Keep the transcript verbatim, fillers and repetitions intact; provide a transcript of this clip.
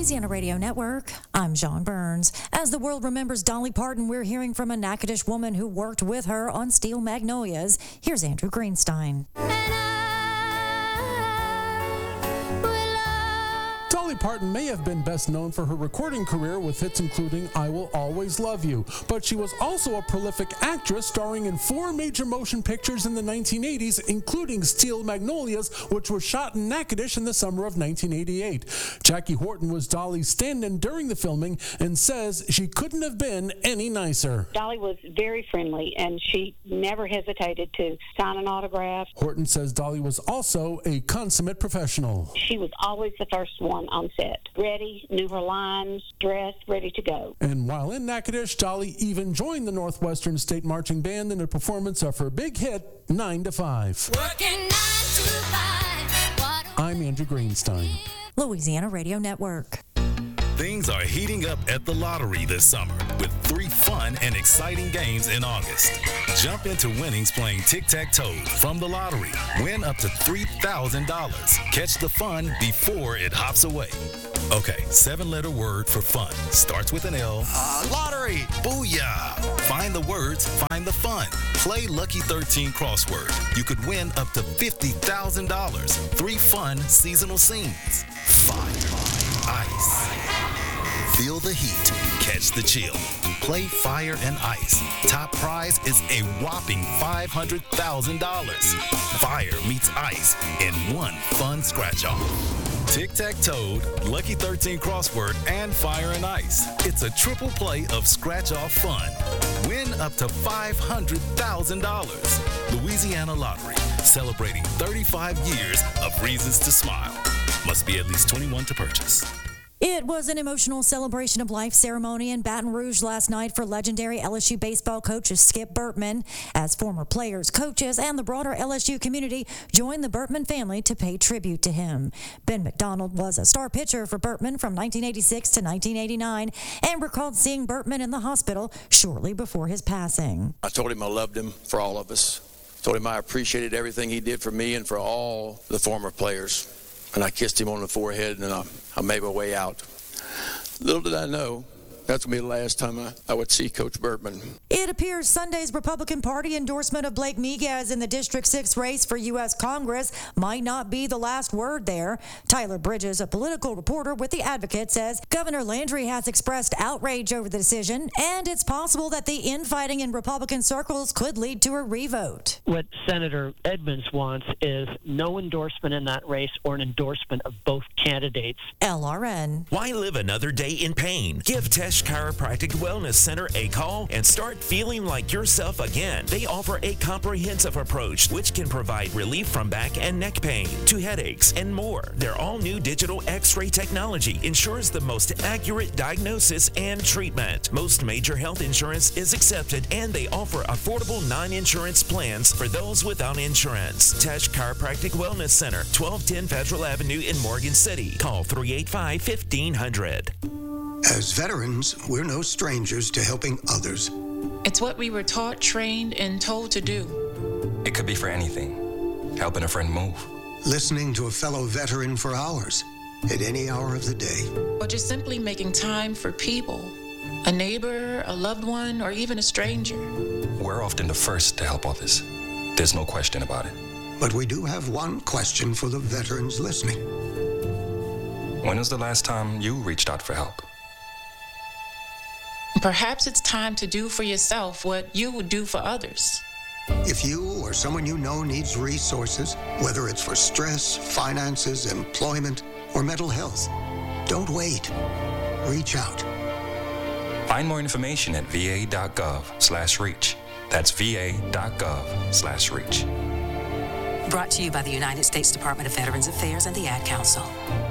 Louisiana Radio Network, I'm John Burns. As the world remembers Dolly Parton, we're hearing from a Natchitoches woman who worked with her on Steel Magnolias. Here's Andrew Greenstein. Dolly Parton may have been best known for her recording career with hits including I Will Always Love You, but she was also a prolific actress starring in four major motion pictures in the nineteen eighties, including Steel Magnolias, which was shot in Natchitoches in the summer of nineteen eighty-eight. Jackie Horton was Dolly's stand-in during the filming and says she couldn't have been any nicer. Dolly was very friendly, and she never hesitated to sign an autograph. Horton says Dolly was also a consummate professional. She was always the first one on set. Ready, knew her lines, dressed, ready to go. And while in Natchitoches, Dolly even joined the Northwestern State Marching Band in a performance of her big hit, nine to five. Working nine to five. I'm Andrew Greenstein. Louisiana Radio Network. Things are heating up at the lottery this summer with three fun and exciting games in August. Jump into winnings playing tic-tac-toe from the lottery. Win up to three thousand dollars. Catch the fun before it hops away. Okay, seven-letter word for fun. Starts with an L. Uh, lottery! Booyah! Find the words, find the fun. Play Lucky thirteen crossword. You could win up to fifty thousand dollars. Three fun seasonal scenes. Fire, ice. Feel the heat, catch the chill. Play Fire and Ice. Top prize is a whopping five hundred thousand dollars. Fire meets ice in one fun scratch-off. Tic-tac-toe, Lucky thirteen crossword, and Fire and Ice. It's a triple play of scratch-off fun. Win up to five hundred thousand dollars. Louisiana Lottery, celebrating thirty-five years of reasons to smile. Must be at least twenty-one to purchase. It was an emotional celebration of life ceremony in Baton Rouge last night for legendary L S U baseball coach Skip Bertman, as former players, coaches, and the broader L S U community joined the Bertman family to pay tribute to him. Ben McDonald was a star pitcher for Bertman from nineteen eighty-six to nineteen eighty-nine and recalled seeing Bertman in the hospital shortly before his passing. I told him I loved him for all of us. Told him I appreciated everything he did for me and for all the former players. And I kissed him on the forehead, and I, I made my way out. Little did I know, that's going to be the last time I, I would see Coach Bertman. It appears Sunday's Republican Party endorsement of Blake Miguez in the District six race for U S Congress might not be the last word there. Tyler Bridges, a political reporter with The Advocate, says Governor Landry has expressed outrage over the decision, and it's possible that the infighting in Republican circles could lead to a revote. What Senator Edmonds wants is no endorsement in that race or an endorsement of both candidates. L R N. Why live another day in pain? Give Tesh Chiropractic Wellness Center a call and start feeling like yourself again. They offer a comprehensive approach which can provide relief from back and neck pain to headaches and more. Their all-new digital X-ray technology ensures the most accurate diagnosis and treatment. Most major health insurance is accepted, and they offer affordable non-insurance plans for those without insurance. Tesh Chiropractic Wellness Center, twelve ten Federal Avenue in Morgan City. Call three eight five, fifteen hundred. As veterans, we're no strangers to helping others. It's what we were taught, trained, and told to do. It could be for anything. Helping a friend move. Listening to a fellow veteran for hours, at any hour of the day. Or just simply making time for people. A neighbor, a loved one, or even a stranger. We're often the first to help others. There's no question about it. But we do have one question for the veterans listening. When was the last time you reached out for help? Perhaps it's time to do for yourself what you would do for others. If you or someone you know needs resources, whether it's for stress, finances, employment, or mental health, don't wait. Reach out. Find more information at va.gov slash reach. That's va.gov slash reach. Brought to you by the United States Department of Veterans Affairs and the Ad Council.